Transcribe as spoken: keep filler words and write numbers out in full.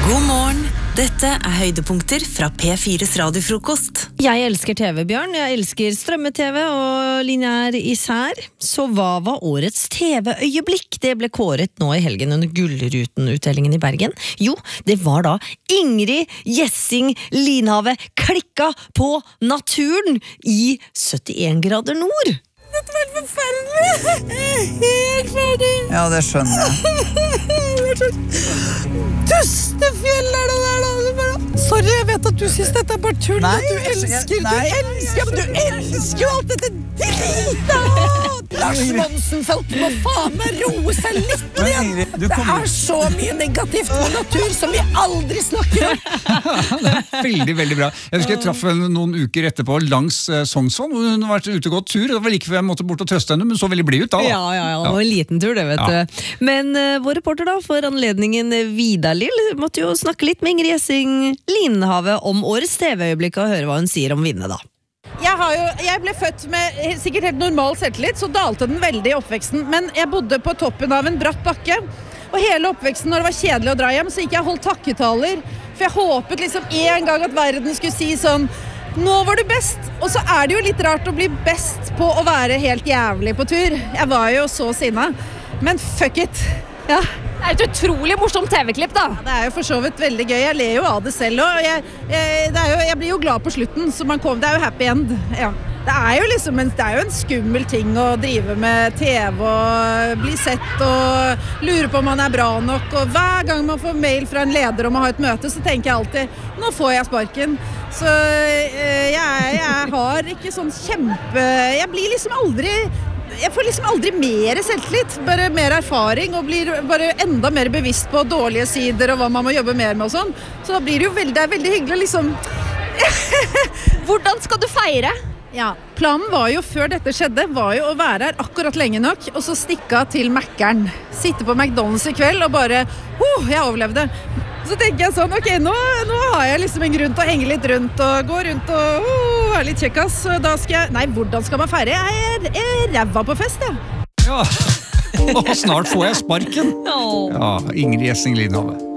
God morgen, dette er høydepunkter fra P fires radiofrokost. Jeg elsker TV, Bjørn. Jeg elsker strømme-TV og lineær især. Så hva var årets TV-øyeblikk? Det ble kåret nå i helgen under Gullruten-utdelingen i Bergen. Jo, det var da Ingrid Gjessing Linhave klikka på naturen i syttien grader nord. Dette var helt forferdelig. Helt ferdig. Ja, det skjønner jeg. Dustefjell er det der da. Sorry, jeg vet at du synes dette er bare tull. Nei, du elsker, nei. du elsker, men du elsker jo alt dette drita. Lars Monsenfeld må faen meg roe seg litt Men igjen. Ingrid, du Det kommer- er så mye negativt med natur som vi aldri snakker om. Det er veldig, veldig bra. Jeg husker jeg traff henne noen uker etterpå langs eh, Sognsvann, hvor hun har vært ute og gått tur. Det var like før jeg måtte bort og trøste henne, men så veldig blid ut da. da. Ja, ja, ja, det var en liten tur det, vet Ja. du. Men uh, vår reporter da, for anledningen Vidar Lill, måtte jo snakke litt med Ingrid Gjessing Linhave om årets TV-øyeblikk og høre hva hun sier om vinne da. Jeg, har jo, jeg ble født med helt- sikkert helt normal selvtillit, så dalte den veldig i oppveksten. Men jeg bodde på toppen av en bratt bakke, og hele oppveksten når det var kjedelig å dra hjem, så gikk jeg og holdt takketaler. For jeg håpet liksom en gang at verden skulle si sånn, nå var du best. Og så er det jo litt rart å bli best på å være helt jævlig på tur. Jeg var jo så sinna, men fuck it. Ja. Det er et utrolig morsomt TV-klipp da. Det er jo for så vidt veldig gøy. Jeg ler jo av det selv også. Jeg, jeg, det er jo, jeg blir jo glad på slutten, så man kom, det er jo happy end. Ja. Det er jo liksom en, det er jo en skummel ting å drive med T V og bli sett og lure på om man er bra nok. Og hver gang man får mail fra en leder om å ha et møte, så tenker jeg alltid, nå får jeg sparken. Så eh, jeg, jeg har ikke sånn kjempe... Jeg blir liksom aldri... Jeg får liksom aldri mer selvtillit, bare mer erfaring og blir bare enda mer bevisst på dårlige sider og hva man må jobbe mer med og sånn. Så da blir det jo veldig, det er veldig hyggelig liksom. Hvordan skal du feire? Ja, planen var jo før dette skjedde, var jo å være her akkurat lenge nok, og så stikke av til Mackeren. Sitte på McDonald's i kveld og bare, oh, jeg overlevde. Så tenker jeg sånn, ok, nå, nå har jeg liksom en grunn til å henge litt rundt og gå rundt og oh, være litt kjekkas. Så da skal jeg, nei, hvordan skal man feire? Jeg er, jeg er ræva på fest, jeg. Ja. Og snart får jeg sparken. Ja, Ingrid Gjessing Linhave.